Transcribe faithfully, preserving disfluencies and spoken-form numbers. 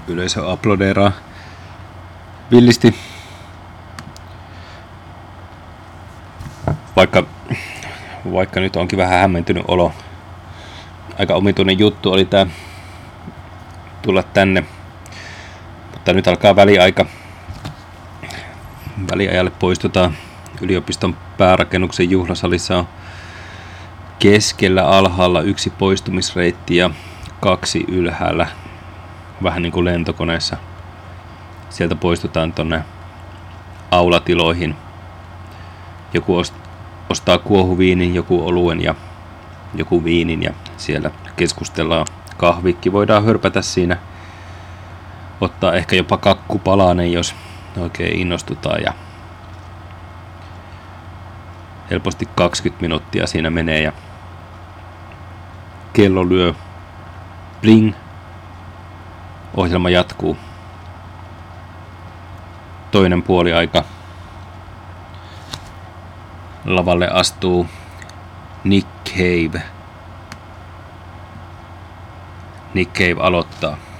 Yleisö aplodeeraa villisti. Vaikka, vaikka nyt onkin vähän hämmentynyt olo. Aika omituinen juttu oli tää tulla tänne. Mutta nyt alkaa väliaika. Väliajalle poistutaan. Yliopiston päärakennuksen juhlasalissa on keskellä alhaalla yksi poistumisreitti ja kaksi ylhäällä. Vähän niin kuin lentokoneessa. Sieltä poistutaan tonne aulatiloihin. Joku ostaa kuohuviinin, joku oluen ja joku viinin ja siellä keskustellaan. Kahvikki voidaan hörpätä siinä. Ottaa ehkä jopa kakkupalanen, jos oikein innostutaan. Ja helposti kaksikymmentä minuuttia siinä menee ja kello lyö bling. Ohjelma jatkuu. Toinen puoli aika. Lavalle astuu Nick Cave. Nick Cave aloittaa.